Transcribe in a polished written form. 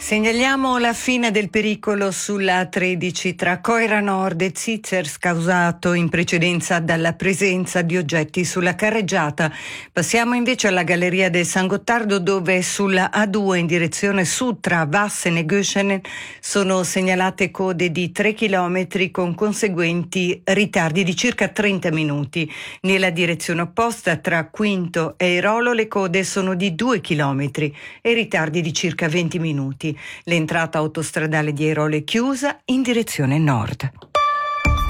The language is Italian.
Segnaliamo la fine del pericolo sulla A13 tra Coira Nord e Zizers, causato in precedenza dalla presenza di oggetti sulla carreggiata. Passiamo invece alla Galleria del San Gottardo, dove sulla A2 in direzione sud tra Vassen e Göschenen sono segnalate code di 3 km con conseguenti ritardi di circa 30 minuti. Nella direzione opposta tra Quinto e Airolo le code sono di 2 km e ritardi di circa 20 minuti. L'entrata autostradale di Airolo è chiusa in direzione nord.